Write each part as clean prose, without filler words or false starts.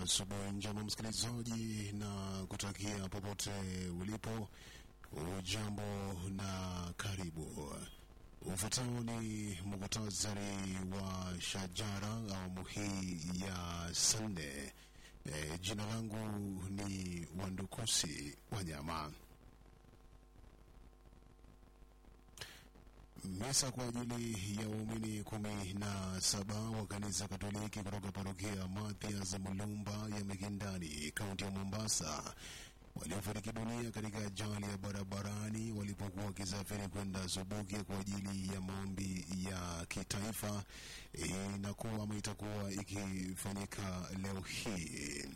asubuhi njema msikilizaji, na kutakia popote ulipo ujambo na karibu. Ufuatao ni muhtasari wa shajara awamu hii ya Sunday. Jina langu ni Wandukusi Wanyama. Misa kwa ajili ya waumini 17 wa kanisa Katoliki kutoka parokia Mathias Mulumba ya Mikindani, kaunti ya Mombasa, waliofariki dunia katika ajali ya barabarani walipokuwa wakisafiri kwenda Subukia kwa ajili ya maombi ya kitaifa, inakuwa itakuwa ikifanyika leo hii.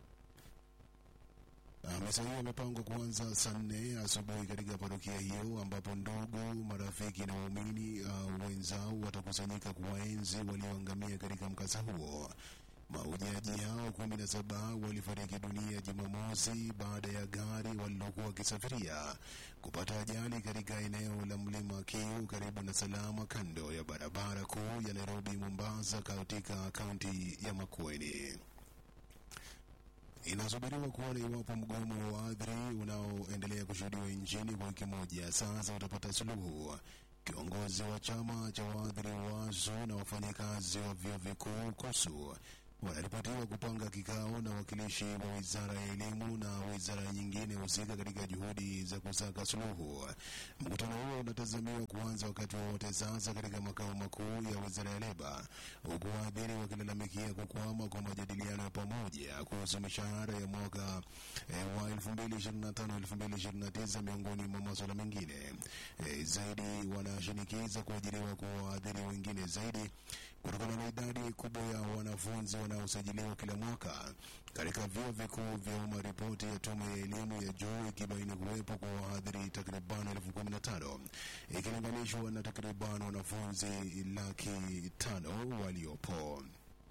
Misa hiyo imepangwa kuanza saa 4 asubuhi katika parokia hiyo, ambapo ndugu, marafiki na waumini wenzao watakusanyika kuwaenzi walioangamia katika mkasa huo. Mahujaji hao 17 walifariki dunia Jumamosi baada ya gari walilokuwa wakisafiria kupata ajali katika eneo la Mlima Kiu karibu na Salama, kando ya barabara kuu ya Nairobi Mombasa katika kaunti ya Makueni. Inasubiriwa kuona iwapo mgomo wa adhiri unaoendelea kushuhudiwa nchini kwa wiki moja sasa utapata suluhu. Kiongozi wa chama cha waadhiri WASU na wafanyakazi wa vyuo vikuu KOSU wanaripotiwa kupanga kikao na wakilishi wa wizara ya elimu na wizara nyingine husika katika juhudi za kusaka suluhu. Mkutano huo unatazamiwa kuanza wakati wowote sasa katika makao makuu ya wizara ya leba, huku waadhiri wakilalamikia kukwama kwa majadiliano ya pamoja kuhusu mishahara ya mwaka wa 2025-2029 miongoni mwa masuala mengine. Zaidi wanashinikiza kuajiriwa kwa waadhiri wengine zaidi kutokana na idadi kubwa ya wanafunzi wanaosajiliwa kila mwaka katika vyuo vikuu vya umma. Ripoti ya tume ya elimu ya juu ikibaini kuwepo kwa wahadhiri takriban 15,000 ikilinganishwa na takriban wanafunzi 500,000 waliopo.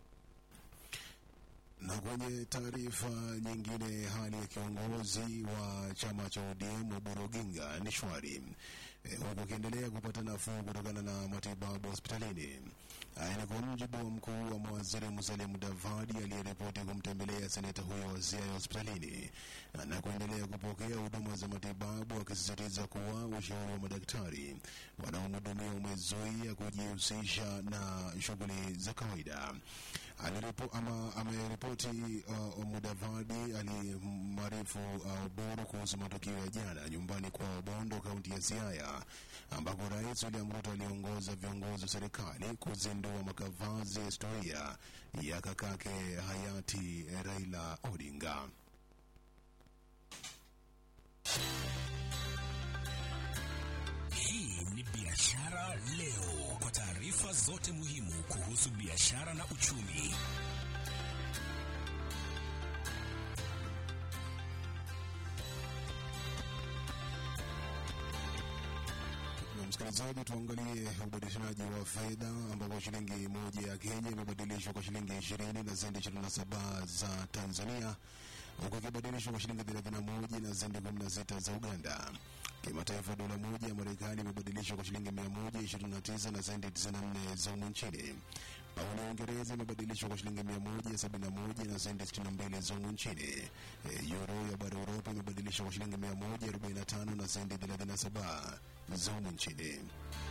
Na kwenye taarifa nyingine, hali ya kiongozi wa chama cha ODM Oburu Oginga ni shwari, huku akiendelea kupata nafuu kutokana na matibabu hospitalini. Ni kwa mujibu wa mkuu wa mawaziri Musalia Mudavadi aliyeripoti kumtembelea seneta huyo wa Siaya hospitalini na kuendelea kupokea huduma za matibabu, akisisitiza kuwa ushauri wa madaktari wanaomhudumia umezuia kujihusisha na shughuli za kawaida. Ameripoti Mudavadi alimarifu Oburu kuhusu matukio ya jana nyumbani kwa Bondo, kaunti ya Siaya, ambako Rais William Ruto aliongoza viongozi wa serikali kuzindua makavazi ya historia ya kakake hayati Raila Odinga. Hii ni Biashara Leo, kwa taarifa zote muhimu kuhusu biashara na uchumi. Msikilizaji, tuangalie ubadilishaji wa fedha, ambapo shilingi moja ya Kenya imebadilishwa kwa shilingi 20 na senti 27 za Tanzania, huku ikibadilishwa kwa shilingi 31 na senti 16 za Uganda. Kimataifa, dola moja ya Marekani imebadilishwa kwa shilingi 129 na senti 94 za humu nchini. Pauni ya Uingereza imebadilishwa kwa shilingi 171 na senti 62 za humu nchini. Euro ya bara Europa imebadilishwa kwa shilingi 145 na senti 37 za humu nchini.